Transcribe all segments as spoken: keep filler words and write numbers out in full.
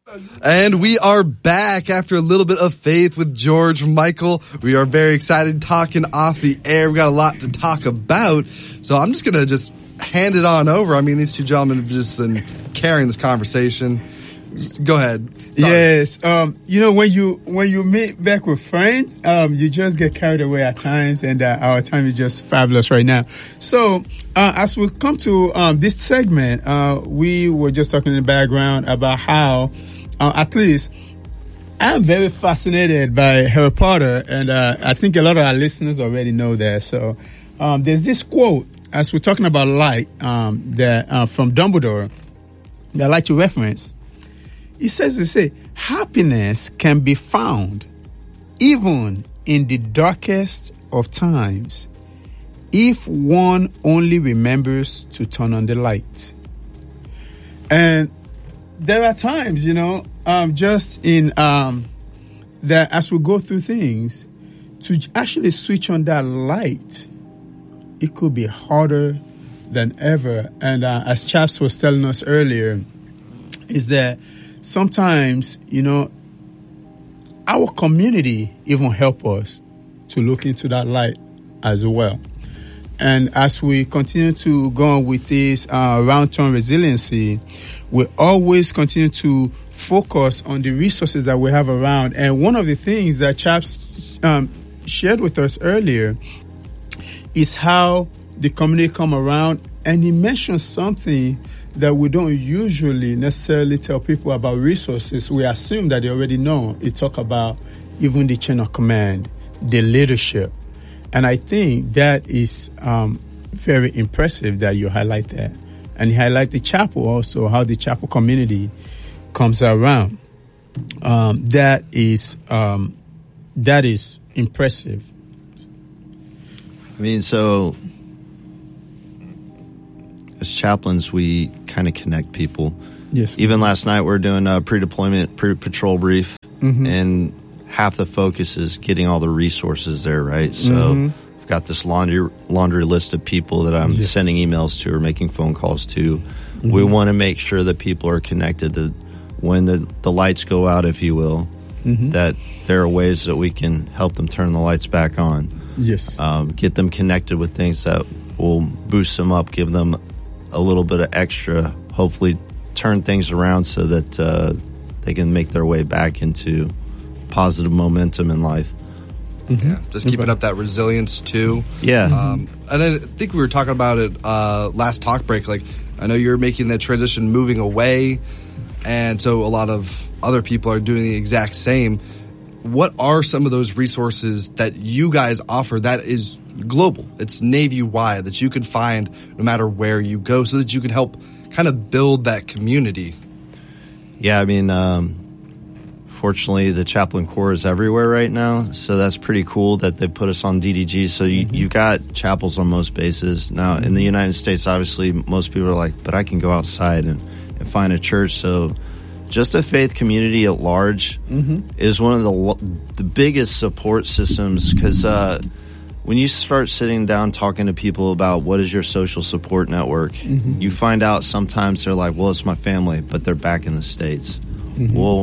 And we are back after a little bit of faith with George Michael. We are very excited talking off the air. We got a lot to talk about. So I'm just going to just hand it on over. I mean, these two gentlemen have just been carrying this conversation. Go ahead. Start. Yes. Um, you know, when you when you meet back with friends, um, you just get carried away at times, and uh, our time is just fabulous right now. So uh, as we come to um, this segment, uh, we were just talking in the background about how, uh, at least, I'm very fascinated by Harry Potter, and uh, I think a lot of our listeners already know that. So um, there's this quote, as we're talking about light, um, that uh, from Dumbledore, that I like to reference. He says, they say, happiness can be found even in the darkest of times if one only remembers to turn on the light. And there are times, you know, um, just in um, that as we go through things, to actually switch on that light, it could be harder than ever. And uh, as Chaps was telling us earlier, is that sometimes, you know, our community even help us to look into that light as well. And as we continue to go on with this uh, round-term resiliency, we always continue to focus on the resources that we have around. And one of the things that Chaps um, shared with us earlier is how the community come around. And he mentioned something that we don't usually necessarily tell people about resources. We assume that they already know. It talk about even the chain of command, the leadership. And I think that is um, very impressive that you highlight that. And you highlight the chapel also, how the chapel community comes around. Um, that is um, that is impressive. I mean, so as chaplains, we kind of connect people. Yes. Even last night, we we're doing a pre-deployment, pre-patrol brief, mm-hmm. and half the focus is getting all the resources there, right? So mm-hmm. I've got this laundry laundry list of people that I'm yes. sending emails to or making phone calls to. Mm-hmm. We want to make sure that people are connected, that when the, the lights go out, if you will, mm-hmm. that there are ways that we can help them turn the lights back on. Yes. Um, get them connected with things that will boost them up, give them a little bit of extra, hopefully turn things around so that uh, they can make their way back into positive momentum in life. Mm-hmm. Yeah, just keeping up that resilience too. Yeah. Um, and I think we were talking about it uh, last talk break. Like, I know you're making that transition, moving away, and so a lot of other people are doing the exact same. What are some of those resources that you guys offer that is global? It's Navy-wide, that you can find no matter where you go, so that you can help kind of build that community. Yeah, I mean, um, fortunately, the Chaplain Corps is everywhere right now, so that's pretty cool that they put us on D D G. So you, mm-hmm. you've got chapels on most bases. Now, mm-hmm. in the United States, obviously, most people are like, but I can go outside and, and find a church. So just a faith community at large mm-hmm. is one of the the biggest support systems, because uh, when you start sitting down talking to people about what is your social support network, mm-hmm. you find out sometimes they're like, well, it's my family, but they're back in the States. Mm-hmm. Well,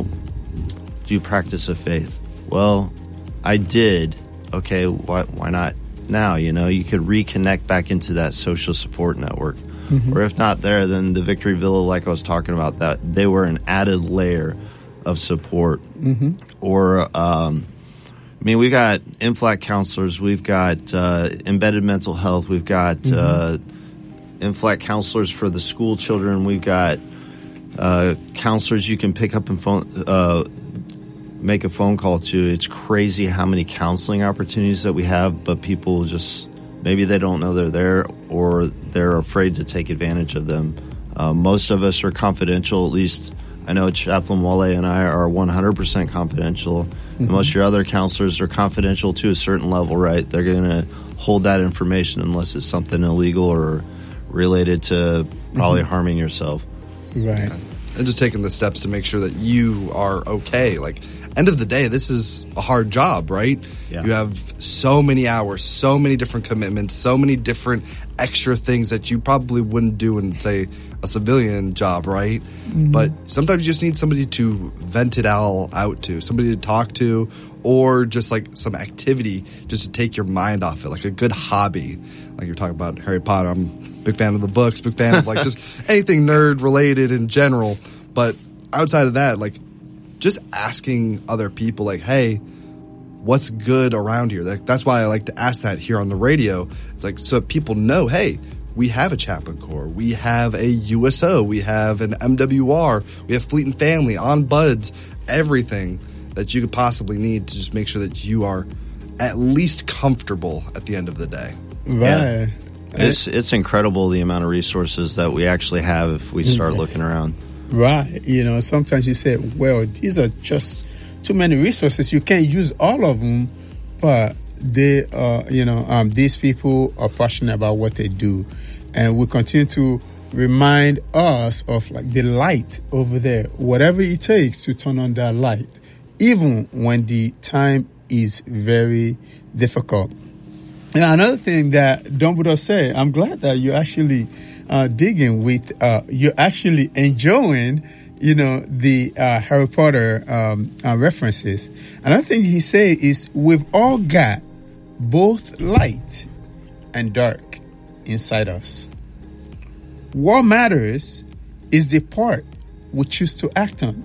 do you practice a faith? Well, I did. Okay, why, why not now? You know, you could reconnect back into that social support network. Mm-hmm. Or if not there, then the Victory Villa, like I was talking about, that they were an added layer of support. Mm-hmm. Or, um, I mean, we got N F L A C counselors, we've got uh, embedded mental health, we've got mm-hmm. uh, N F L A C counselors for the school children, we've got uh, counselors you can pick up and phone, uh, make a phone call to. It's crazy how many counseling opportunities that we have, but people just, maybe they don't know they're there, or they're afraid to take advantage of them. Uh, most of us are confidential, at least I know Chaplain Wale and I are one hundred percent confidential. Mm-hmm. Most of your other counselors are confidential to a certain level, right? They're going to hold that information unless it's something illegal or related to probably mm-hmm. harming yourself. Right. Yeah. And just taking the steps to make sure that you are okay. Like, end of the day, this is a hard job, right? Yeah. You have so many hours, so many different commitments, so many different extra things that you probably wouldn't do in, say, a civilian job, right? Mm-hmm. But sometimes you just need somebody to vent it all out to, somebody to talk to, or just like some activity just to take your mind off it, like a good hobby. Like you're talking about Harry Potter. I'm a big fan of the books, big fan of like just anything nerd related in general. But outside of that, like just asking other people like, hey, what's good around here? Like, that's why I like to ask that here on the radio. It's like so people know, hey, we have a chaplain corps, we have a U S O, we have an M W R, we have Fleet and Family, on Buds, everything that you could possibly need to just make sure that you are at least comfortable at the end of the day. Right. Yeah. It's it's incredible the amount of resources that we actually have if we start yeah. looking around. Right. You know, sometimes you say, well, these are just too many resources. You can't use all of them, but they are, you know, um, these people are passionate about what they do. And we continue to remind us of like the light over there, whatever it takes to turn on that light, even when the time is very difficult. And another thing that Dumbledore said, I'm glad that you're actually uh, digging with, uh, you're actually enjoying, you know, the uh, Harry Potter um, uh, references. Another thing he said is, we've all got both light and dark inside us. What matters is the part we choose to act on.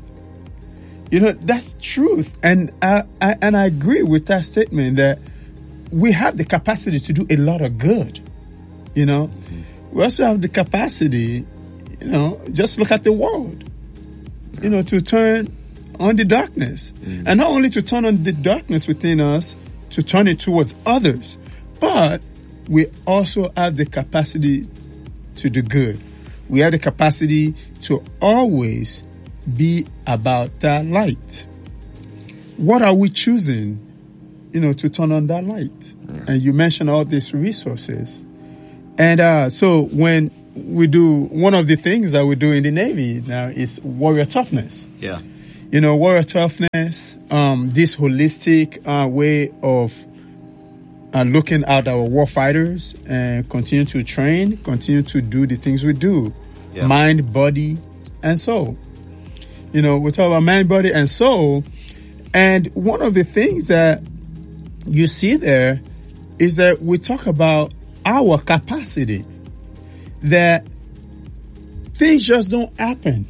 You know, that's truth. And I, I, and I agree with that statement that we have the capacity to do a lot of good. You know, mm-hmm. we also have the capacity, you know, just look at the world, you know, to turn on the darkness. Mm-hmm. And not only to turn on the darkness within us, to turn it towards others, but we also have the capacity to do good. We have the capacity to always be about that light. What are we choosing, you know, to turn on that light? Yeah. And you mentioned all these resources. And uh, so when we do, one of the things that we do in the Navy now is warrior toughness. Yeah. You know, warrior toughness, um, this holistic uh, way of uh, looking at our war fighters and continue to train, continue to do the things we do. Yeah. Mind, body, and soul. You know, we talk about mind, body, and soul. And one of the things that you see there is that we talk about our capacity, that things just don't happen.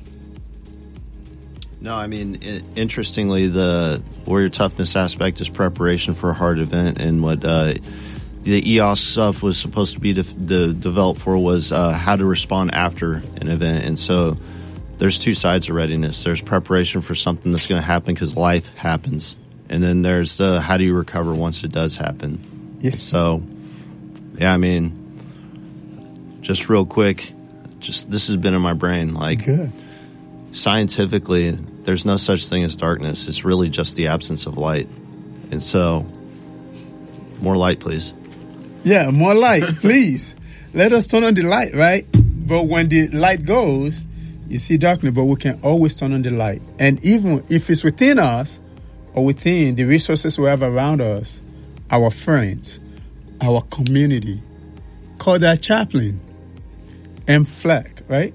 No, I mean, I- interestingly, the warrior toughness aspect is preparation for a hard event, and what uh, the E O S stuff was supposed to be de- de- developed for was uh, how to respond after an event. And so there's two sides of readiness. There's preparation for something that's going to happen because life happens, and then there's the how do you recover once it does happen. Yes. So, yeah, I mean, just real quick, just this has been in my brain, like. Good. Scientifically, there's no such thing as darkness. It's really just the absence of light. And so, more light, please. Yeah, more light, please. Let us turn on the light, right? But when the light goes, you see darkness, but we can always turn on the light. And even if it's within us or within the resources we have around us, our friends, our community, call that chaplain, M F L A C, right?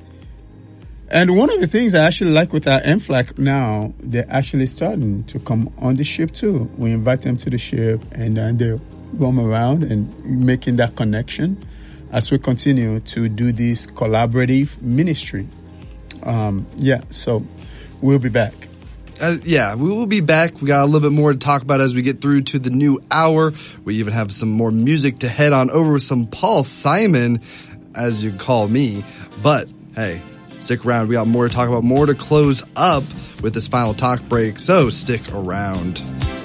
And one of the things I actually like with our M F L A C now, they're actually starting to come on the ship too. We invite them to the ship, and then they roam around and making that connection as we continue to do this collaborative ministry. Um, yeah, so we'll be back. Uh, yeah, we will be back. We got a little bit more to talk about as we get through to the new hour. We even have some more music to head on over with some Paul Simon, as you call me. But, hey, stick around. We got more to talk about, more to close up with this final talk break, so stick around.